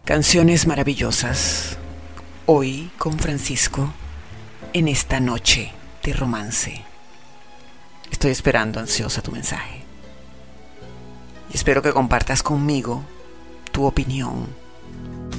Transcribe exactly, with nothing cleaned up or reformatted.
Canciones maravillosas. Hoy con Francisco en esta noche de romance. Estoy esperando ansiosa tu mensaje. Y espero que compartas conmigo tu opinión